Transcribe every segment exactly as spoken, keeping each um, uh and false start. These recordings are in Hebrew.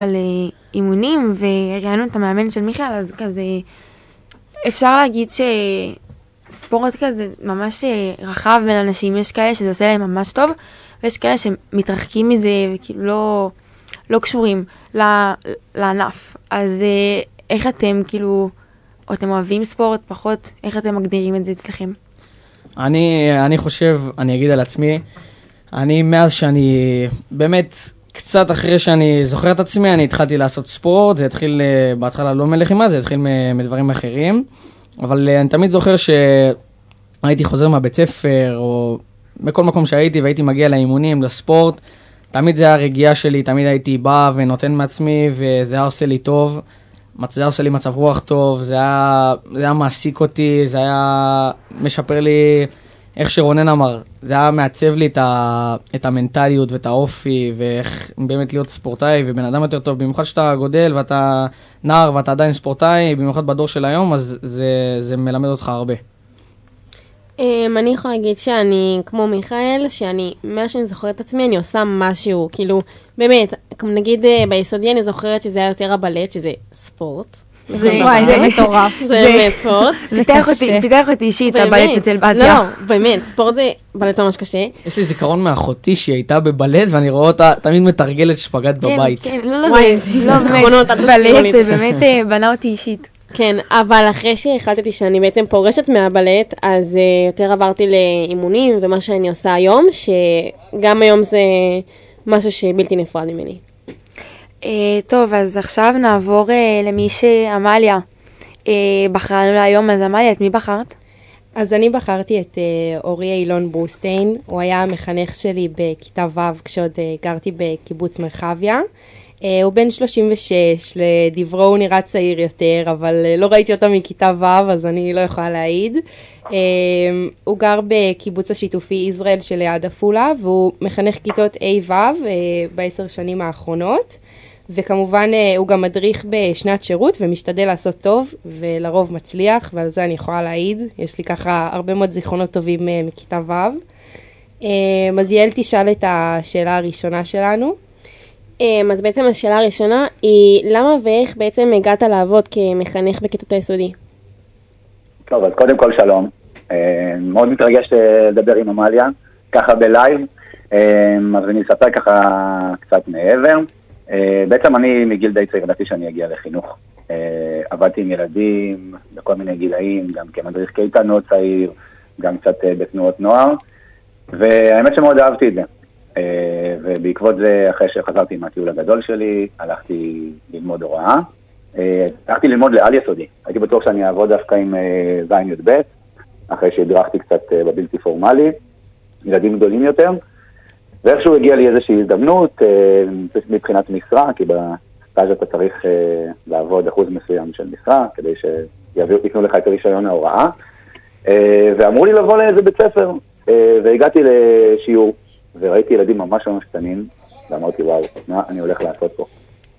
על אימונים, וראינו את המאמן של מיכאל, אז כזה, אפשר להגיד שספורט כזה ממש רחב בין אנשים, יש כאלה שזה עושה להם ממש טוב, ויש כאלה שמתרחקים מזה, וכאילו לא, לא קשורים לענף. אז איך אתם, כאילו, או אתם אוהבים ספורט פחות, איך אתם מגדירים את זה אצלכם? אני, אני חושב, אני אגיד על עצמי, אני מאז שאני, באמת, קצת אחרי שאני זוכר את עצמי, אני התחלתי לעשות ספורט, זה התחיל בהתחלה לא מלחימה, זה התחיל מדברים אחרים, אבל אני תמיד זוכר שהייתי חוזר מהבית ספר, או בכל מקום שהייתי, והייתי מגיע לאימונים, לספורט, תמיד זה היה הרגיעה שלי, תמיד הייתי בא ונותן מעצמי, וזה היה עושה לי טוב, זה היה עושה לי מצב רוח טוב, זה היה, זה היה מעסיק אותי, זה היה משפר לי, איך שרונן אמר, זה היה מעצב לי את, ה, את המנטליות ואת האופי, ואיך באמת להיות ספורטאי ובן אדם יותר טוב, במיוחד שאתה גודל ואתה נער ואתה עדיין ספורטאי, במיוחד בדור של היום, אז זה, זה מלמד אותך הרבה. אני יכולה להגיד שאני, כמו מיכאל, שאני, מה שאני זוכרת את עצמי, אני עושה משהו, כאילו, באמת, נגיד ביסודי אני זוכרת שזה היה יותר הבלט, שזה ספורט. וואי, זה מטורף. זה באמת ספורט. פיתח אותי אישית, הבלט אצל בתיה. לא, באמת, ספורט זה בלט ממש קשה. יש לי זיכרון מאחותי שהיא הייתה בבלט, ואני רואה אותה תמיד מתרגלת שפגת בבית. כן, כן, לא, לא, באמת, בלט, זה באמת בנה אותי אישית. כן, אבל אחרי שהחלטתי שאני בעצם פורשת מהבלט, אז uh, יותר עברתי לאימונים, ומה שאני עושה היום, שגם היום זה משהו שבלתי נפרד ממני. Uh, טוב, אז עכשיו נעבור uh, למי שעמליה uh, בחרה לנו להיום. אז עמליה, את מי בחרת? אז אני בחרתי את uh, אורי אילון ברוסטיין, הוא היה המחנך שלי בכיתה ו' כשעוד uh, גרתי בקיבוץ מרחביה. Uh, הוא בן שלושים ושש, לדברו הוא נראה צעיר יותר, אבל uh, לא ראיתי אותו מכיתה ו', אז אני לא יכולה להעיד. Uh, הוא גר בקיבוץ השיתופי ישראל שליד עפולה, והוא מחנך כיתות A ו' uh, בעשר שנים האחרונות, וכמובן uh, הוא גם מדריך בשנת שירות ומשתדל לעשות טוב, ולרוב מצליח, ועל זה אני יכולה להעיד. יש לי ככה הרבה מאוד זיכרונות טובים uh, מכיתה ו'. Uh, אז יעל תשאל את השאלה הראשונה שלנו. אז בעצם השאלה הראשונה היא, למה ואיך בעצם הגעת לעבוד כמחנך בכיתות היסודי? טוב, אז קודם כל שלום. מאוד מתרגש לדבר עם עמליה, ככה בלייב, אז אני אספר ככה קצת מעבר. בעצם אני מגיל די צעיר ידעתי שאני אגיע לחינוך. עבדתי עם ילדים בכל מיני גילאים, גם כמדריך קייטנות צעיר, גם קצת בתנועות נוער, והאמת שמאוד אהבתי את זה. ובעקבות זה, אחרי שחזרתי מהטיול הגדול שלי, הלכתי ללמוד הוראה. הלכתי ללמוד לעל יסודי. הייתי בטוח שאני אעבוד דווקא עם זין י"ב, אחרי שהדרכתי קצת בבלתי פורמלי, ילדים גדולים יותר, ואיכשהו הגיע לי איזושהי הזדמנות מבחינת משרה, כי בסטאז' אתה צריך לעבוד אחוז מסוים של משרה, כדי שיקנו לך את רישיון ההוראה, ואמרו לי לבוא לאיזה בית ספר, והגעתי לשיעור, וראיתי ילדים ממש ממש קטנים, ואמרתי, וואו, מה אני הולך לעשות פה?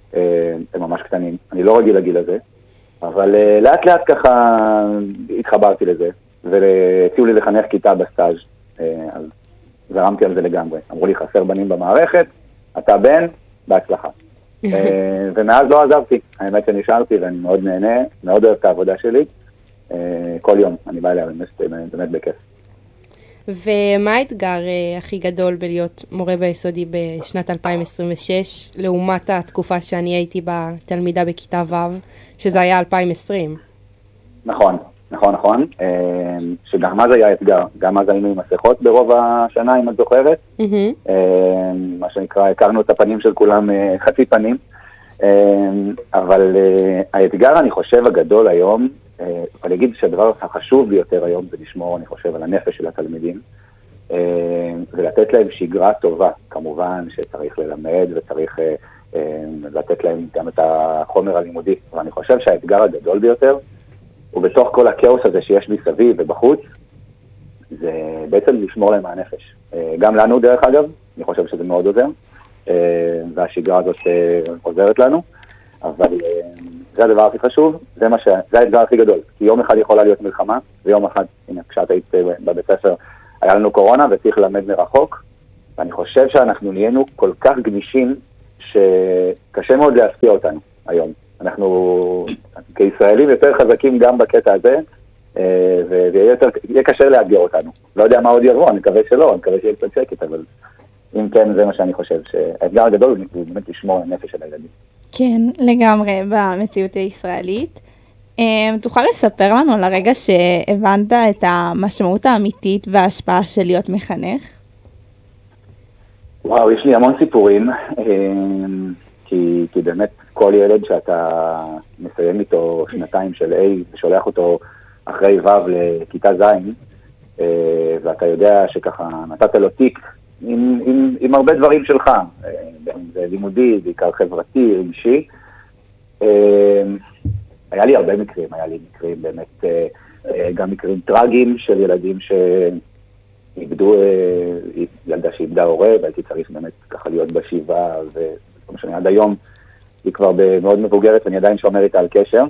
הם ממש קטנים, אני לא רגיל לגיל הזה, אבל לאט לאט ככה התחברתי לזה, והציעו לי לחנך כיתה בסטאז', אז זרמתי על זה לגמרי. אמרו לי, חסר בנים במערכת, אתה בן, בהצלחה. ומאז לא עזבתי, האמת שנשארתי, ואני מאוד נהנה, מאוד אוהב את העבודה שלי, כל יום אני בא אליה באמת בכיף. ומה האתגר הכי גדול בלהיות מורה ביסודי בשנת אלפיים עשרים ושש, לעומת התקופה שאני הייתי בתלמידה בכיתה ו', שזה היה אלפיים עשרים? נכון, נכון, נכון. שגם אז היה אתגר. גם אז היינו עם מסכות ברוב השנה, אם את זוכרת. מה שנקרא, הכרנו את הפנים של כולם חצי פנים. אבל האתגר, אני חושב, הגדול היום, אני אגיד שהדבר החשוב ביותר היום זה לשמור, אני חושב, על הנפש של התלמידים, ולתת להם שגרה טובה. כמובן שצריך ללמד וצריך לתת להם גם את החומר הלימודי. ואני חושב שהאתגר הגדול ביותר, ובתוך כל הכאוס הזה שיש מסביב ובחוץ, זה בעצם לשמור להם מהנפש. גם לנו, דרך אגב, אני חושב שזה מאוד עוזר, והשגרה הזאת עוזרת לנו, אבל זה הדבר הכי חשוב, זה, ש... זה האתגר הכי גדול, כי יום אחד יכולה להיות מלחמה, ויום אחד, הנה, כשאת היית בבית ספר, היה לנו קורונה וצריך ללמד מרחוק, ואני חושב שאנחנו נהיינו כל כך גמישים, שקשה מאוד להפתיע אותנו היום. אנחנו כישראלים יותר חזקים גם בקטע הזה, ויהיה קשה לאתגר אותנו. לא יודע מה עוד יבוא, אני מקווה שלא, אני מקווה שיהיה קצת שקט, אבל אם כן, זה מה שאני חושב, שהאתגר הגדול הוא באמת לשמור על הנפש של הילדים. כן, לגמרי, במציאות הישראלית. תוכל לספר לנו על הרגע שהבנת את המשמעות האמיתית וההשפעה של להיות מחנך? וואו, יש לי המון סיפורים, כי, כי באמת כל ילד שאתה מסיים איתו שנתיים של A ושולח אותו אחרי ו' לכיתה ז', ואתה יודע שככה נתת לו תיק עם, עם, עם הרבה דברים שלך, זה לימודי, בעיקר חברתי, רגשי. היה לי הרבה מקרים, היה לי מקרים באמת, גם מקרים טרגיים של ילדים שאיבדו, ילדה שאיבדה הורה, והייתי צריך באמת ככה להיות בשבעה, וכמו שאני עד היום, היא כבר מאוד מבוגרת, ואני עדיין שומר איתה על קשר.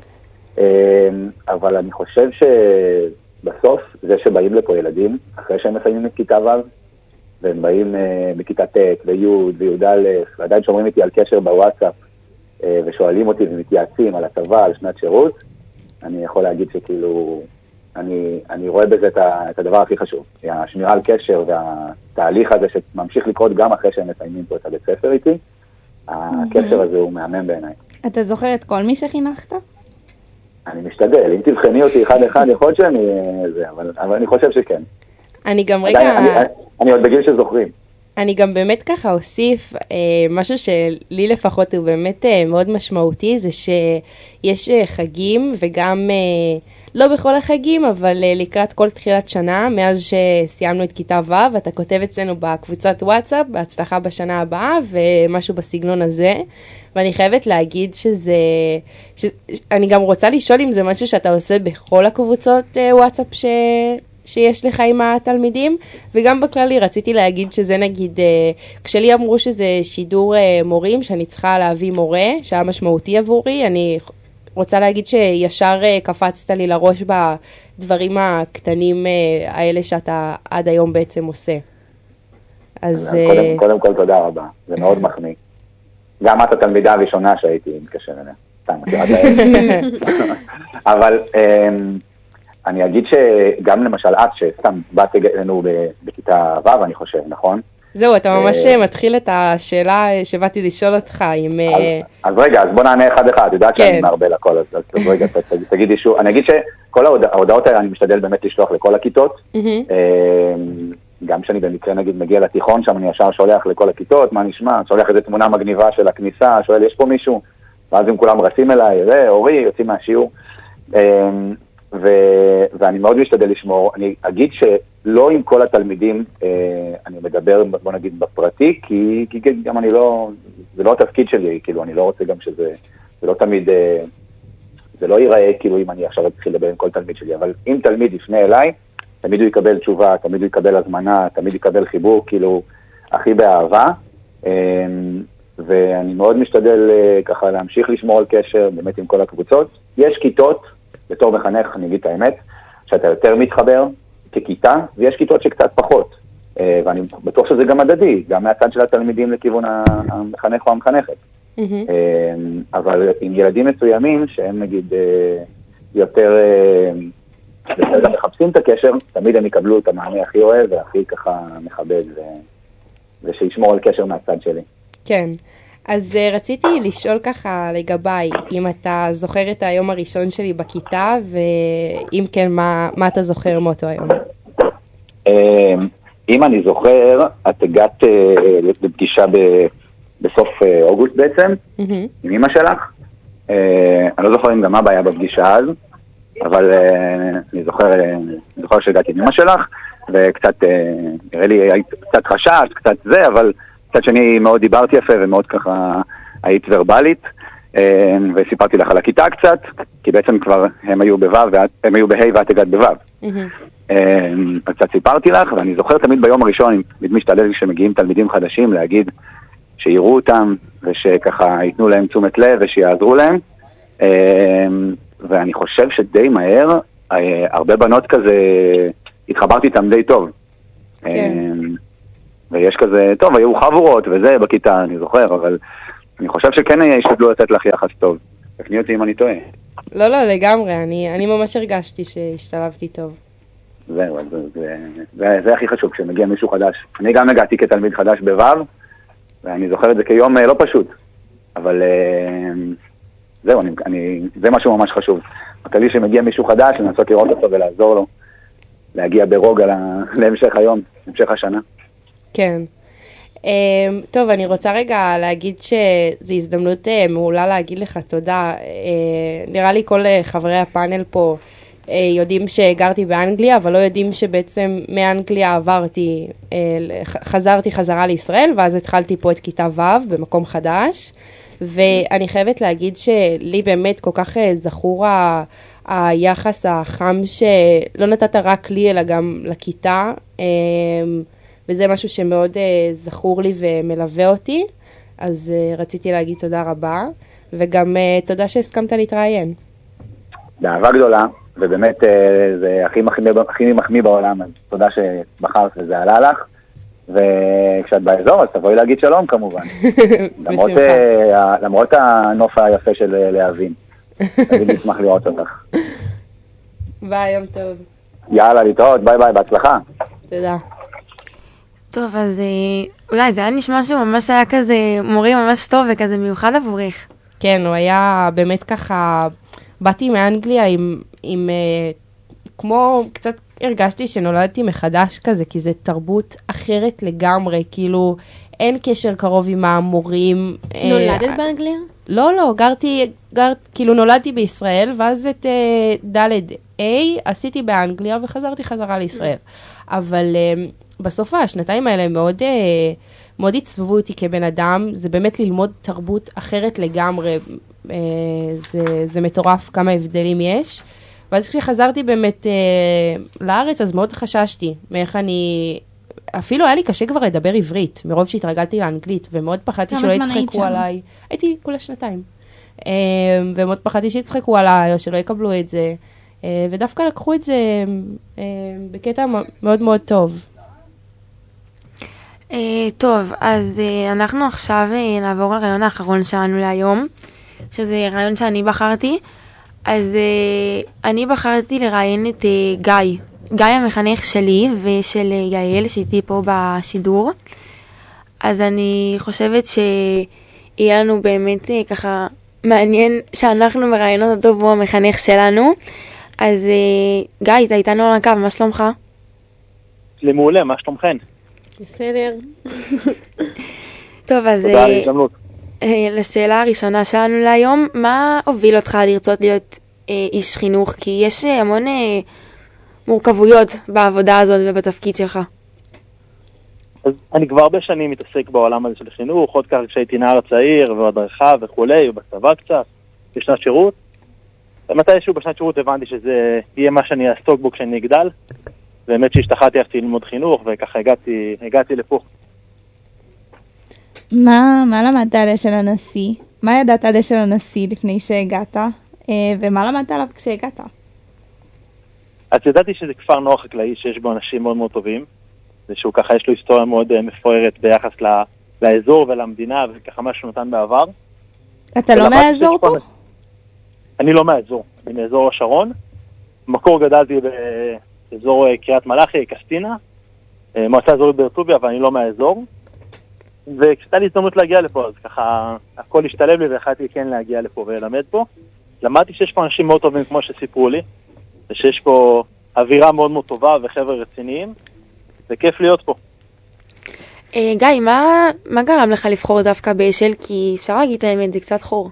אבל אני חושב שבסוף, זה שבאים לפה ילדים, אחרי שהם מסיימים את כיתה ו', והם באים בכיתה ט' וי' וי"א, ועדיין שומרים איתי על קשר בוואטסאפ, ושואלים אותי ומתייעצים על הצבא, על שנת שירות, אני יכול להגיד שכאילו, אני, אני רואה בזה את, ה, את הדבר הכי חשוב. השמירה על קשר והתהליך הזה שממשיך לקרות גם אחרי שהם מסיימים פה את הבית ספר איתי, הקשר הזה הוא מהמם בעיניי. אתה זוכר את כל מי שחינכת? אני משתדל, אם תבחני אותי אחד אחד, יכול להיות שאני זה, אבל, אבל אני חושב שכן. אני גם רגע... עדיין, אני, אני עוד בגיל שזוכרים. אני גם באמת ככה אוסיף, אה, משהו שלי לפחות הוא באמת אה, מאוד משמעותי, זה שיש אה, חגים, וגם אה, לא בכל החגים, אבל אה, לקראת כל תחילת שנה, מאז שסיימנו את כיתה ו', אתה כותב אצלנו בקבוצת וואטסאפ, בהצלחה בשנה הבאה, ומשהו בסגנון הזה. ואני חייבת להגיד שזה, ש... אני גם רוצה לשאול אם זה משהו שאתה עושה בכל הקבוצות אה, וואטסאפ ש... שיש לך עם התלמידים, וגם בכללי רציתי להגיד שזה נגיד, כשלי אמרו שזה שידור מורים, שאני צריכה להביא מורה, שהיה משמעותי עבורי, אני רוצה להגיד שישר קפצת לי לראש בדברים הקטנים האלה שאתה עד היום בעצם עושה. אז... קודם, קודם כל תודה רבה, זה מאוד מחמיא. גם את התלמידה הראשונה שהייתי מתקשר אליה. סתם, מכירה את האלה. אבל... אני אגיד שגם למשל את, שסתם באת אלינו בכיתה ו', אני חושב, נכון? זהו, אתה ממש מתחיל את השאלה שבאתי לשאול אותך, אם... אז רגע, אז בוא נענה אחד אחד, את יודעת שאני מערבל הכל, אז רגע, תגידי שוב, אני אגיד שכל ההודעות האלה אני משתדל באמת לשלוח לכל הכיתות, גם שאני במקרה נגיד מגיע לתיכון, שם אני ישר שולח לכל הכיתות, מה נשמע, שולח איזו תמונה מגניבה של הכניסה, שואל, יש פה מישהו? ואז הם כולם רצים אליי, זה, אורי, יוצאים מהשיעור. ו- ואני מאוד משתדל לשמור. אני אגיד שלא עם כל התלמידים אה, אני מדבר, בוא נגיד, בפרטי, כי, כי גם אני לא, זה לא התפקיד שלי, כאילו, אני לא רוצה גם שזה, זה לא תמיד, אה, זה לא ייראה כאילו אם אני עכשיו אתחיל לדבר עם כל תלמיד שלי, אבל אם תלמיד יפנה אליי, תמיד הוא יקבל תשובה, תמיד הוא יקבל הזמנה, תמיד יקבל חיבור, כאילו, הכי באהבה, אה, ואני מאוד משתדל אה, ככה להמשיך לשמור על קשר, באמת עם כל הקבוצות. יש כיתות, בתור מחנך, אני אגיד את האמת, שאתה יותר מתחבר ככיתה, ויש כיתות שקצת פחות. ואני בטוח שזה גם מדדי, גם מהצד של התלמידים לכיוון המחנך או המחנכת. Mm-hmm. אבל עם ילדים מסוימים, שהם נגיד יותר מחפשים את הקשר, תמיד הם יקבלו את המענה הכי אוהב והכי ככה מכבד, ושישמור על קשר מהצד שלי. כן. אז uh, רציתי לשאול ככה לגביי, אם אתה זוכר את היום הראשון שלי בכיתה, ואם כן, מה, מה אתה זוכר מאותו היום? אם אני זוכר, את הגעת uh, לפגישה ב- בסוף uh, אוגוסט בעצם, mm-hmm. עם אמא שלך. Uh, אני לא זוכר אם גם מה הבעיה בפגישה אז, אבל uh, אני זוכר, uh, אני זוכר שהגעתי עם אמא שלך, וקצת, uh, נראה לי, קצת חשש, קצת זה, אבל... קצת שאני מאוד דיברתי יפה ומאוד ככה היית ורבלית, וסיפרתי לך על הכיתה קצת, כי בעצם כבר הם היו בו' הם היו בה' ואת הגעת בו'. אז קצת סיפרתי לך, ואני זוכר תמיד ביום הראשון, תמיד משתדל כשמגיעים תלמידים חדשים להגיד שיראו אותם, ושככה ייתנו להם תשומת לב ושיעזרו להם, ואני חושב שדי מהר, הרבה בנות כזה, התחברתי איתם די טוב. כן. ויש כזה, טוב, היו חבורות וזה בכיתה, אני זוכר, אבל אני חושב שכן ישתדלו לתת לך יחס טוב. תקני אותי אם אני טועה. לא, לא, לגמרי, אני, אני ממש הרגשתי שהשתלבתי טוב. זהו, זה, זה, זה, זה הכי חשוב כשמגיע מישהו חדש. אני גם הגעתי כתלמיד חדש בו"ב, ואני זוכר את זה כיום לא פשוט. אבל זהו, אני, אני, זה משהו ממש חשוב. הכלי שמגיע מישהו חדש, לנסות לראות אותו ולעזור לו, להגיע ברוגע להמשך היום, להמשך השנה. כן. Um, טוב, אני רוצה רגע להגיד שזו הזדמנות uh, מעולה להגיד לך תודה. Uh, נראה לי כל uh, חברי הפאנל פה uh, יודעים שגרתי באנגליה, אבל לא יודעים שבעצם מאנגליה עברתי, uh, חזרתי חזרה לישראל, ואז התחלתי פה את כיתה ו' במקום חדש. ואני חייבת להגיד שלי באמת כל כך uh, זכור ה... היחס החם שלא נתת רק לי אלא גם לכיתה, um, וזה משהו שמאוד uh, זכור לי ומלווה אותי, אז uh, רציתי להגיד תודה רבה, וגם uh, תודה שהסכמת להתראיין. באהבה גדולה, ובאמת uh, זה הכי מחמיא, הכי מחמיא בעולם, אז תודה שבחרת וזה עלה לך, וכשאת באזור אז תבואי להגיד שלום כמובן, למרות, uh, למרות הנוף היפה של להבין, אני נשמח לראות אותך. ביי, יום טוב. יאללה, להתראות, ביי ביי, בהצלחה. תודה. טוב, אז אולי זה היה נשמע שהוא ממש היה כזה מורי ממש טוב וכזה מיוחד עבורך. כן, הוא היה באמת ככה, באתי מאנגליה עם, עם כמו קצת הרגשתי שנולדתי מחדש כזה, כי זה תרבות אחרת לגמרי, כאילו אין קשר קרוב עם המורים. נולדת באנגליה? לא, לא, גרתי, גרת, כאילו נולדתי בישראל, ואז את ד' A עשיתי באנגליה וחזרתי חזרה לישראל. אבל בסוף השנתיים האלה מאוד, מאוד הצבבו אותי כבן אדם, זה באמת ללמוד תרבות אחרת לגמרי, זה, זה מטורף כמה הבדלים יש. ואז כשחזרתי באמת לארץ, אז מאוד חששתי מאיך אני, אפילו היה לי קשה כבר לדבר עברית, מרוב שהתרגלתי לאנגלית, ומאוד פחדתי שלא יצחקו עליי. הייתי כולה שנתיים. ומאוד פחדתי שיצחקו עליי, או שלא יקבלו את זה. ודווקא לקחו את זה בקטע מאוד מאוד טוב. טוב, אז אנחנו עכשיו נעבור לרעיון האחרון שלנו להיום, שזה רעיון שאני בחרתי. אז אני בחרתי לראיין את גיא. גיא המחנך שלי ושל יעל שאיתי פה בשידור. אז אני חושבת שיהיה לנו באמת ככה מעניין שאנחנו מראיינות אותו והוא המחנך שלנו. אז גיא, אתה איתנו על הקו, מה שלומך? למעולה, מה שלומכן? בסדר. טוב, אז תודה על ההזדמנות. לשאלה הראשונה שלנו להיום, מה הוביל אותך לרצות להיות איש חינוך? כי יש המון מורכבויות בעבודה הזאת ובתפקיד שלך. אז אני כבר הרבה שנים מתעסק בעולם הזה של חינוך, עוד כך כשהייתי נער צעיר והדרכה וכולי, ובצבא קצת, בשנת שירות. מתישהו בשנת שירות הבנתי שזה יהיה מה שאני אעסוק בו כשאני אגדל, באמת שהשתחררתי הלכתי ללמוד חינוך, וככה הגעתי, הגעתי לפה. מה, מה למדת על אשל הנשיא? מה ידעת על אשל הנשיא לפני שהגעת? ומה למדת עליו כשהגעת? אז ידעתי שזה כפר נוער חקלאי שיש בו אנשים מאוד מאוד טובים, ושהוא ככה יש לו היסטוריה מאוד מפוארת ביחס לה, לאזור ולמדינה, וככה מה שהוא נתן בעבר. אתה לא מהאזור פה? אני לא מהאזור, אני מאזור השרון. במקור גדלתי באזור קריית מלאכי, קסטינה, מועצה אזורית באר טוביה, אבל אני לא מהאזור. וכשהייתה לי הזדמנות להגיע לפה, אז ככה הכל השתלב לי והחלטתי כן להגיע לפה וללמד פה. למדתי שיש פה אנשים מאוד טובים כמו שסיפרו לי, ושיש פה אווירה מאוד מאוד טובה וחבר'ה רציניים, וכיף להיות פה. גיא, מה, מה גרם לך לבחור דווקא באשל? כי אפשר להגיד את האמת, זה קצת חור.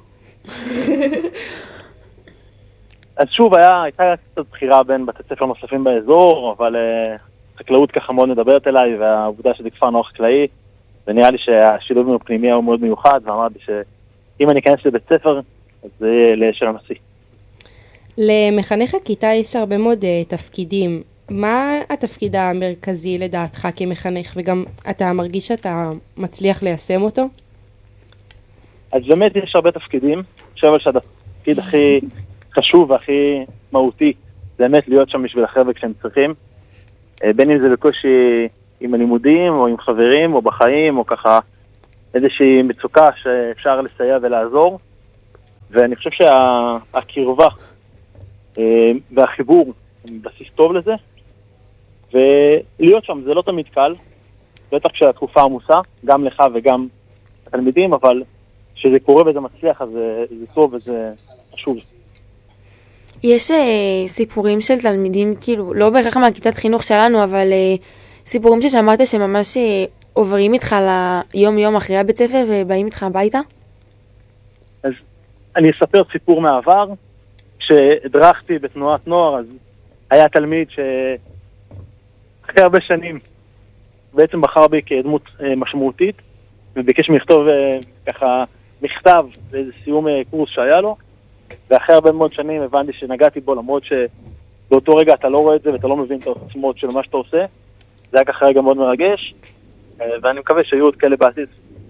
אז שוב, היה, הייתה קצת בחירה בין בתי ספר נוספים באזור, אבל uh, חקלאות ככה מאוד מדברת אליי, והעובדה שזה כפר נוער חקלאי, ונראה לי שהשילוב עם הפנימיה הוא מאוד מיוחד, ואמרתי שאם אני אכנס לבית ספר, אז זה יהיה לאשל הנשיא. למחנך הכיתה יש הרבה מאוד uh, תפקידים. מה התפקיד המרכזי לדעתך כמחנך, וגם אתה מרגיש שאתה מצליח ליישם אותו? אז באמת יש הרבה תפקידים. אני חושב שהתפקיד הכי חשוב והכי מהותי זה באמת להיות שם בשביל החבר'ה כשהם צריכים. בין אם זה בקושי עם הלימודים, או עם חברים, או בחיים, או ככה איזושהי מצוקה שאפשר לסייע ולעזור, ואני חושב שהקרבה והחיבור הם בסיס טוב לזה, ולהיות שם זה לא תמיד קל, בטח כשהתקופה עמוסה, גם לך וגם התלמידים, אבל כשזה קורה וזה מצליח, אז זה, זה טוב וזה חשוב. יש אה, סיפורים של תלמידים, כאילו, לא בהכרח מהכיתת חינוך שלנו, אבל אה, סיפורים ששמעת שממש אה, עוברים איתך ליום יום אחרי הבית ספר ובאים איתך הביתה? אז אני אספר סיפור מהעבר. כשהדרכתי בתנועת נוער, אז היה תלמיד שאחרי הרבה שנים בעצם בחר בי כדמות אה, משמעותית, וביקש מכתוב אה, ככה מכתב לאיזה סיום אה, קורס שהיה לו, ואחרי הרבה מאוד שנים הבנתי שנגעתי בו, למרות שבאותו רגע אתה לא רואה את זה ואתה לא מבין את העוצמות של מה שאתה עושה. זה היה ככה רגע מאוד מרגש, אה, ואני מקווה שיהיו עוד כאלה בעתיד.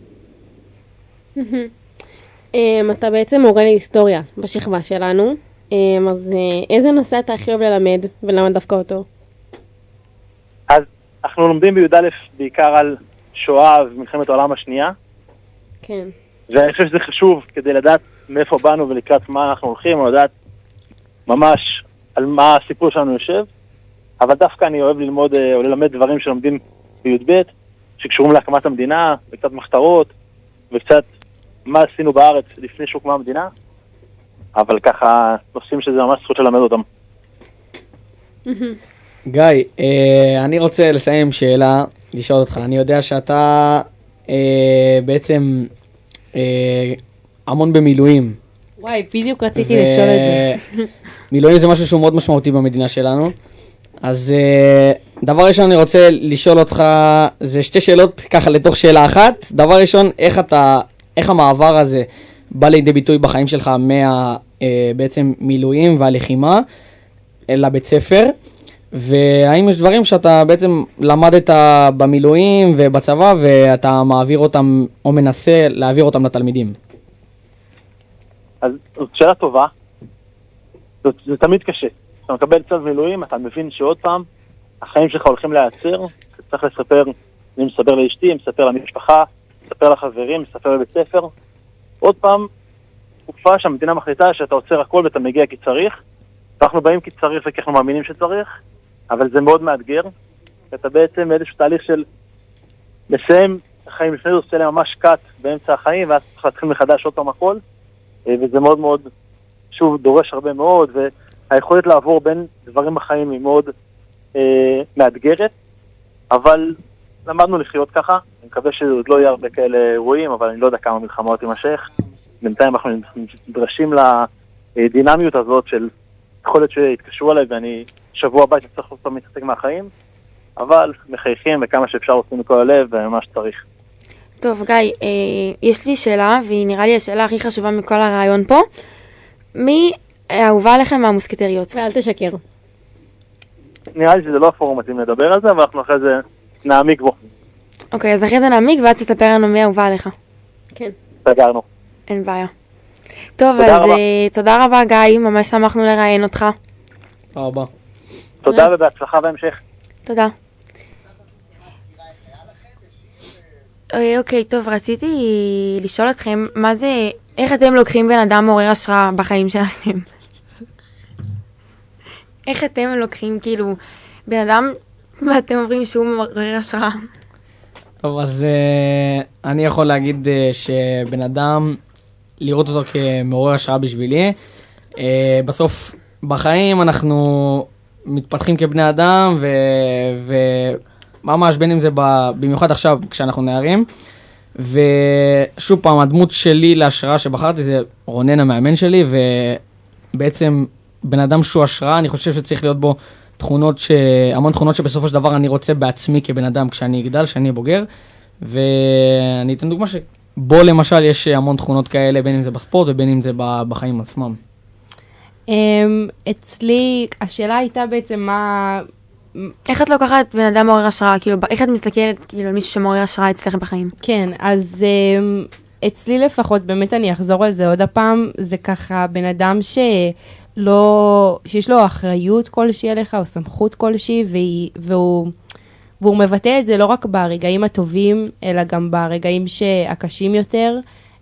אתה בעצם מורה להיסטוריה בשכבה שלנו, אז איזה נושא אתה הכי אוהב ללמד ולמה דווקא אותו? אז אנחנו לומדים בי"א בעיקר על שואה ומלחמת העולם השנייה. כן. ואני חושב שזה חשוב כדי לדעת מאיפה באנו ולקראת מה אנחנו הולכים, או לדעת ממש על מה הסיפור שלנו יושב. אבל דווקא אני אוהב ללמוד או ללמד דברים שלומדים בי"ב, שקשורים להקמת המדינה, וקצת מחתרות, וקצת מה עשינו בארץ לפני שהוקמה המדינה. אבל ככה נושאים שזה ממש זכות ללמד אותם. גיא, אה, אני רוצה לסיים שאלה, לשאול אותך. אני יודע שאתה אה, בעצם אה, המון במילואים. וואי, בדיוק רציתי ו... לשאול את זה. מילואים זה משהו שהוא מאוד משמעותי במדינה שלנו. אז אה, דבר ראשון אני רוצה לשאול אותך, זה שתי שאלות ככה לתוך שאלה אחת. דבר ראשון, איך אתה, איך המעבר הזה בא לידי ביטוי בחיים שלך מה אה, בעצם מילואים והלחימה לבית ספר, והאם יש דברים שאתה בעצם למדת במילואים ובצבא ואתה מעביר אותם או מנסה להעביר אותם לתלמידים? אז זאת שאלה טובה. זאת, זה תמיד קשה. אתה מקבל צו מילואים, אתה מבין שעוד פעם החיים שלך הולכים להיעצר, אתה צריך לספר, אני מספר לאשתי, מספר למשפחה, מספר לחברים, מספר לבית ספר. עוד פעם, תקופה שהמדינה מחליטה שאתה עוצר הכל ואתה מגיע כי צריך. אנחנו באים כי צריך וכי אנחנו מאמינים שצריך, אבל זה מאוד מאתגר. אתה בעצם באיזשהו תהליך של לסיים החיים לפני זה, עושה להם ממש קאט באמצע החיים, ואז צריך להתחיל מחדש עוד פעם הכל, וזה מאוד מאוד, שוב, דורש הרבה מאוד, והיכולת לעבור בין דברים בחיים היא מאוד אה, מאתגרת, אבל למדנו לחיות ככה. אני מקווה שזה עוד לא יהיה הרבה כאלה אירועים, אבל אני לא יודע כמה מלחמות יימשך. בינתיים אנחנו נדרשים לדינמיות הזאת של יכול להיות שיתקשרו עליי ואני שבוע הבא צריך לעשות פעם להתעסק מהחיים, אבל מחייכים וכמה שאפשר עושים מכל הלב ומה שצריך. טוב, גיא, אה, יש לי שאלה, והיא נראה לי השאלה הכי חשובה מכל הרעיון פה. מי אהובה עליכם מהמוסקטריות? ואל תשקר. נראה לי שזה לא הפורום מתאים לדבר על זה, אבל אנחנו אחרי זה נעמיק בו. אוקיי, אז אחרי זה נעמיק, ואז תספר לנו מי אהובה עליך. כן. סגרנו. אין בעיה. טוב, תודה אז רבה. uh, תודה רבה, גיא, ממש שמחנו לראיין אותך. תודה רבה. תודה ובהצלחה בהמשך. תודה. אוקיי, אוקיי, טוב, רציתי לשאול אתכם, מה זה, איך אתם לוקחים בן אדם מעורר השראה בחיים שלכם? איך אתם לוקחים, כאילו, בן אדם, ואתם אומרים שהוא מעורר השראה? טוב, אז uh, אני יכול להגיד uh, שבן אדם, לראות אותו כמעורר השראה בשבילי. Uh, בסוף, בחיים אנחנו מתפתחים כבני אדם, ו... וממש בין אם זה ב... במיוחד עכשיו כשאנחנו נערים. ושוב פעם, הדמות שלי להשראה שבחרתי זה רונן המאמן שלי, ובעצם בן אדם שהוא השראה, אני חושב שצריך להיות בו תכונות, ש... המון תכונות שבסופו של דבר אני רוצה בעצמי כבן אדם כשאני אגדל, כשאני בוגר. ואני אתן דוגמה שבו למשל יש המון תכונות כאלה, בין אם זה בספורט ובין אם זה בחיים עצמם. אצלי, השאלה הייתה בעצם מה... איך את לוקחת בן אדם מעורר השראה? כאילו, איך את מסתכלת כאילו, על מישהו שמעורר השראה אצלכם בחיים? כן, אז אצלי לפחות, באמת אני אחזור על זה עוד הפעם, זה ככה בן אדם שלא, שיש לו אחריות כלשהי עליך, או סמכות כלשהי, והוא והוא מבטא את זה לא רק ברגעים הטובים, אלא גם ברגעים הקשים יותר.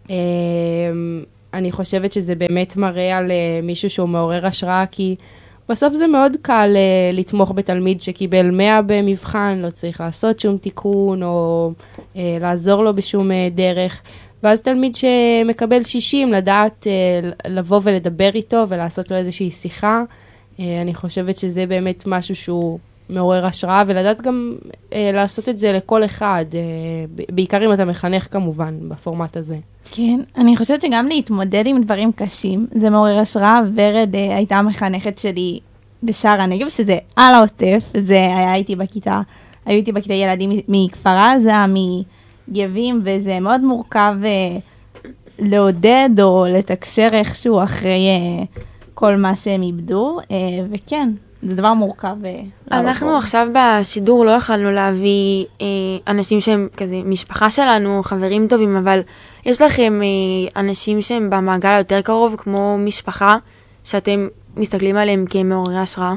אני חושבת שזה באמת מראה על מישהו שהוא מעורר השראה, כי בסוף זה מאוד קל לתמוך בתלמיד שקיבל מאה במבחן, לא צריך לעשות שום תיקון או לעזור לו בשום דרך. ואז תלמיד שמקבל שישים, לדעת לבוא ולדבר איתו ולעשות לו איזושהי שיחה. אני חושבת שזה באמת משהו שהוא מעורר השראה, ולדעת גם לעשות את זה לכל אחד, בעיקר אם אתה מחנך כמובן בפורמט הזה. כן, אני חושבת שגם להתמודד עם דברים קשים, זה מעורר השראה. ורד uh, הייתה המחנכת שלי בשער הנגב, שזה על העוטף, זה היה איתי בכיתה, היו איתי בכיתה ילדים מכפר עזה, מגבים, וזה מאוד מורכב uh, לעודד או לתקשר איכשהו אחרי uh, כל מה שהם איבדו, uh, וכן, זה דבר מורכב. Uh, אנחנו עכשיו בשידור לא יכולנו להביא uh, אנשים שהם כזה משפחה שלנו, חברים טובים, אבל יש לכם אה, אנשים שהם במעגל היותר קרוב, כמו משפחה, שאתם מסתכלים עליהם כמעוררי השראה?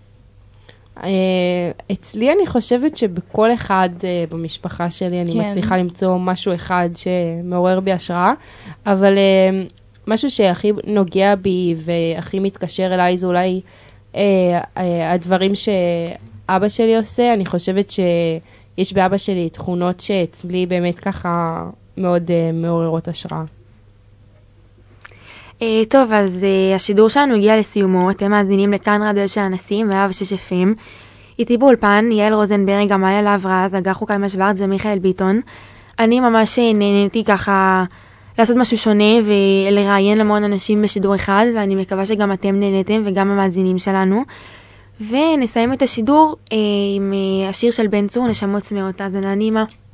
אצלי אני חושבת שבכל אחד במשפחה שלי אני מצליחה למצוא משהו אחד שמעורר בי השראה, אבל משהו שהכי נוגע בי והכי מתקשר אליי זה אולי הדברים שאבא שלי עושה. אני חושבת שיש באבא שלי תכונות שאצלי באמת ככה מאוד uh, מעוררות השראה. Uh, טוב, אז uh, השידור שלנו הגיע לסיומו. אתם מאזינים לכאן רדיו של אנסים, מאה ושש אף אם. איתי באולפן, יעל רוזנברג, עמליה להברז, אגר חוקיימה שוורץ ומיכאל ביטון. אני ממש נהניתי ככה לעשות משהו שונה ולראיין למון אנשים בשידור אחד, ואני מקווה שגם אתם נהניתם וגם המאזינים שלנו. ונסיים את השידור uh, עם uh, השיר של בן צור, נשמות צמאות, האזנה נעימה.